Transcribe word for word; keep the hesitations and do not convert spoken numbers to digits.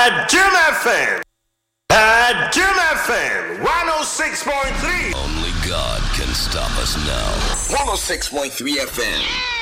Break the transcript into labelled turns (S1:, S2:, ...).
S1: At Jim F M. At Jim F M. one oh six point three.
S2: Only God can stop us now.
S3: one oh six point three F M.